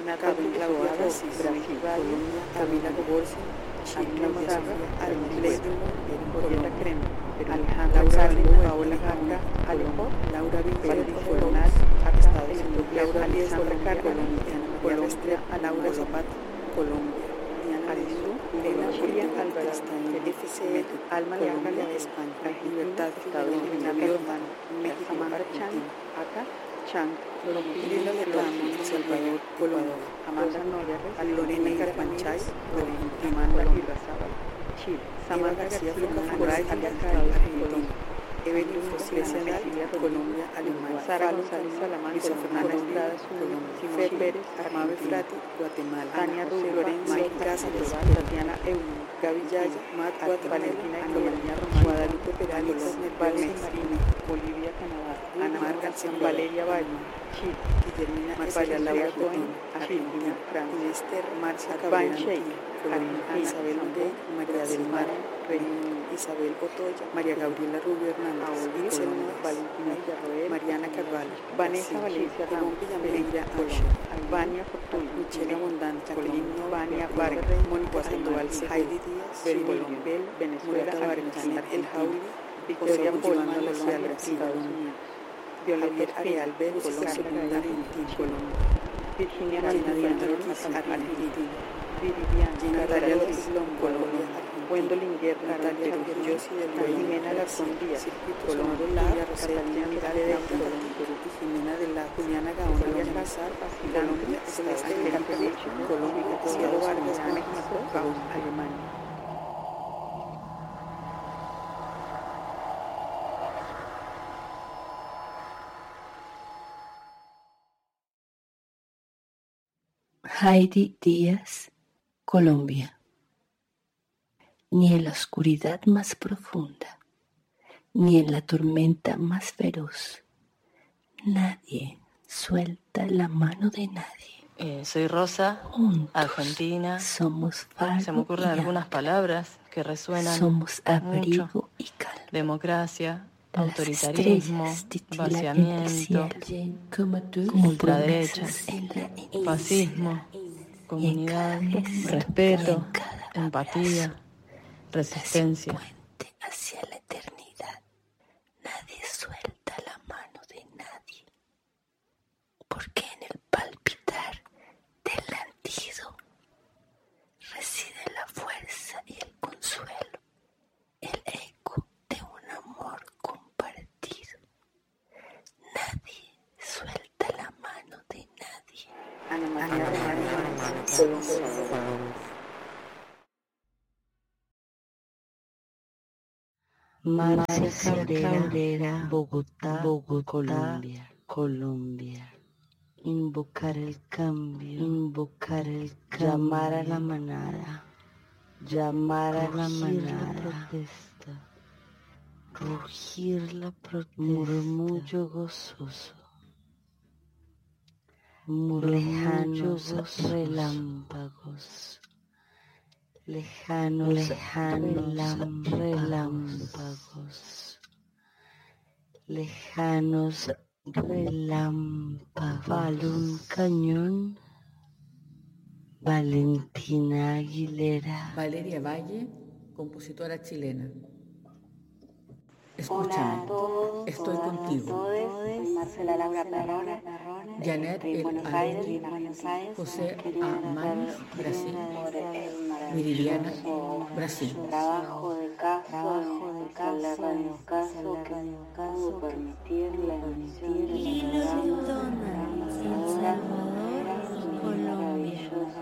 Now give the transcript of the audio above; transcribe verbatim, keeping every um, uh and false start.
Camila Boadas, Brasil, Colombia, Camila Borsi, Chile, Moraga, Almendro, Colombia Crema, Alejandra Sarli, Paola Jaca, Alejo, Laura Viper, Coronal, Estados Unidos, Laura Alexandra Colombia, Colombia, Laura Zapata, Colombia, Diana Arizú, Elena Chile, Álvarez, F C M, Alma Leaja, España, Libertad, Estados Unidos, México, Argentina, acá, Chang, Lila Letramo, Salvador, Colombia, Amanda Noya, Lorena Carpanchay, Emmanuel Irrazábal, Chile, Samantha García Moraes, Argentina, Evelyn Fosilesional, Colombia, Alemania, Sara González Salamán, Luisa Fernanda Estados Unidos, Simón Pérez, Armave Frati, Guatemala, Tania Rubio, Lorenzo, Mike Cáceres, Tatiana Eumann, Gaby Yaya, Matt Valentina Colombia, Guadalupe Perales, Valmes Marina, Bolivia, Canadá, Ana Mar García, Valeria Balma, Chile, Guillermina María Laura Cohen, Argentina, Francia, Esther Marcia Cabrera, Colombia, Isabel de María del Mar, Isabel Otoya, María Gabriela Rubio Hernández, Colombia, Valentina Villarroel, Mariana Carvalho, Vanessa Valencia Ramón Pereira, Vania Fortuna, Michelle Abundante, Colombia, Vania Vargas, Mónica Sandoval, Heidi Díaz, Bel, Venezuela, Argentina, El Jauli, Victoria Polma, Argentina, Estados Unidos, Violeta Arial, Venezuela, Argentina, Colombia, Virginia Martínez, Argentina, Viridiana, Natalia López, Colombia, Gwendolyn Guerra, Natalia Josi del Rey, Jimena Garzón Díaz, Colombia, Catalina Miralles, Jimena de la Juliana Gaona, Casar, Colombia, Celeste Caperecho, Colombia, Cielo Vargas, México, Alemania. Heidi Díaz, Colombia. Ni en la oscuridad más profunda, ni en la tormenta más feroz, nadie suelta la mano de nadie. Eh, soy Rosa, Juntos argentina. Somos faro Se me ocurren y algunas palabras que resuenan somos abrigo mucho. y calma. Democracia, Las autoritarismo, estrellas titilan en el vaciamiento, cielo, ultraderecha, promesas en la fascismo, comunidad, y en cada gesto, y respeto, en cada empatía, abrazo, resistencia. hacia un puente hacia la eternidad. Nadie suelta la mano de nadie, porque en el palpitar del latido reside la fuerza y el consuelo, el eco de un amor compartido. Nadie suelta la mano de nadie. Ana María Román, Colombia. Marcia Cabrera, Bogotá, Bogotá, Colombia, Colombia. Invocar el cambio, invocar el cambio, llamar a la manada, llamar a la manada, la protesta, rugir la protesta, murmullo gozoso, lejanos relámpagos, lejanos, lejanos relámpagos, lejanos relámpagos. Vale un cañón. Valentina Aguilera. Valeria Valle, compositora chilena. Escúchame, estoy contigo. Soy Marcela Laura Perrone, Janet en El Buenos Aires, Buenos Aires, José A. Manes, Brasil. Viridiana, Brasil. Trabajo de caso, trabajo de caso, la radio caso, que pudo permitir la emisión de la